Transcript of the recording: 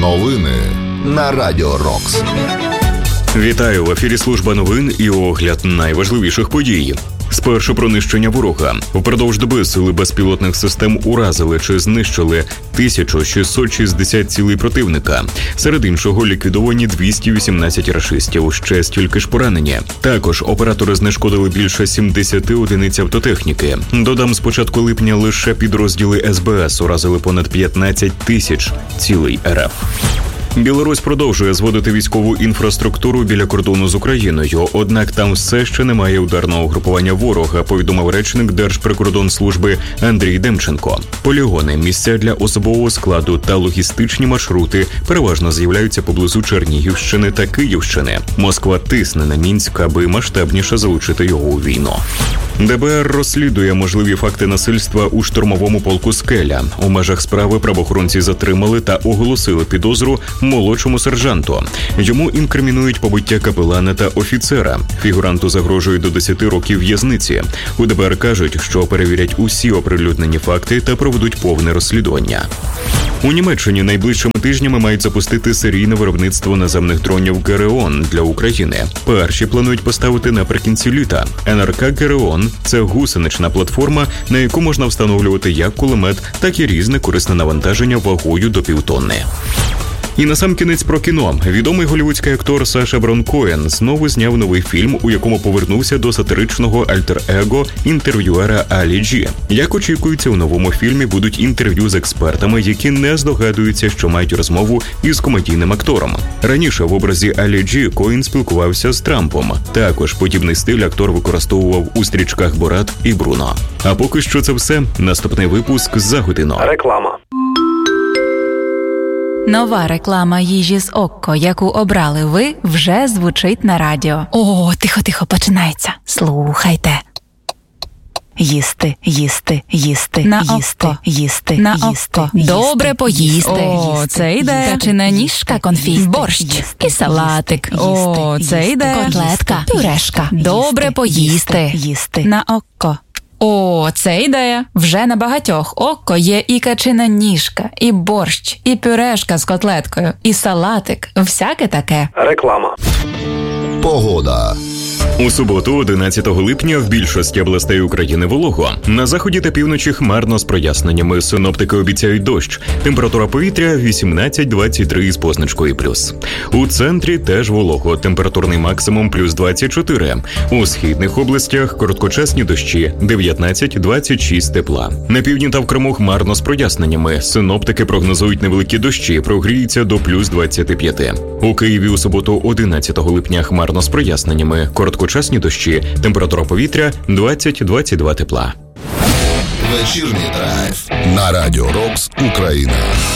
Новини на Радіо Рокс. Вітаю, в ефірі служба новин і огляд найважливіших подій. Спершу про нищення ворога. Впродовж доби сили безпілотних систем уразили чи знищили 1660 цілей противника. Серед іншого ліквідовані 218 рашистів, ще стільки ж поранені. Також оператори знешкодили більше 70 одиниць автотехніки. Додам, з початку липня лише підрозділи СБС уразили понад 15 тисяч цілей РФ. Білорусь продовжує зводити військову інфраструктуру біля кордону з Україною, однак там все ще немає ударного угрупування ворога, повідомив речник Держприкордонслужби Андрій Демченко. Полігони, місця для особового складу та логістичні маршрути переважно з'являються поблизу Чернігівщини та Київщини. Москва тисне на Мінськ, аби масштабніше залучити його у війну. ДБР розслідує можливі факти насильства у штурмовому полку «Скеля». У межах справи правоохоронці затримали та оголосили підозру молодшому сержанту. Йому інкримінують побиття капелана та офіцера. Фігуранту загрожує до 10 років в'язниці. У ДБР кажуть, що перевірять усі оприлюднені факти та проведуть повне розслідування. У Німеччині найближчими тижнями мають запустити серійне виробництво наземних дронів «Гереон» для України. Перші планують поставити наприкінці літа. НРК «Гереон» – це гусенична платформа, на яку можна встановлювати як кулемет, так і різне корисне навантаження вагою до півтонни. І насамкінець про кіно. Відомий голлівудський актор Саша Барон Коен знову зняв новий фільм, у якому повернувся до сатиричного альтер-его інтерв'юера Алі Джі. Як очікується, у новому фільмі будуть інтерв'ю з експертами, які не здогадуються, що мають розмову із комедійним актором. Раніше в образі Алі Джі Коен спілкувався з Трампом. Також подібний стиль актор використовував у стрічках «Борат» і «Бруно». А поки що це все. Наступний випуск за годину. Реклама. Нова реклама їжі з Окко, яку обрали ви, вже звучить на радіо. О, тихо, починається. Слухайте. Їсти, їсти, їсти, на їсти, Окко. Їсти, на їсти, Окко. Їсти. Добре поїсти. О, їсти. Це йде. Качина ніжка, конфіст, борщ і салатик. О, це йде. Котлетка, пюрешка. Добре поїсти. Їсти. На Окко. О, це ідея. Вже на багатьох Окко є і качина ніжка, і борщ, і пюрешка з котлеткою, і салатик. Всяке таке. Реклама. Погода. У суботу, 11 липня, в більшості областей України волого. На заході та півночі хмарно з проясненнями. Синоптики обіцяють дощ. Температура повітря 18-23 з позначкою плюс. У центрі теж волого. Температурний максимум плюс 24. У східних областях короткочасні дощі 19-26 тепла. На півдні та в Криму хмарно з проясненнями. Синоптики прогнозують невеликі дощі, прогріється до плюс 25. У Києві у суботу, 11 липня, хмарно з проясненнями. Короткочасні дощі, температура повітря 20-22 тепла. Вечірній драйв на Радіо Рокс Україна.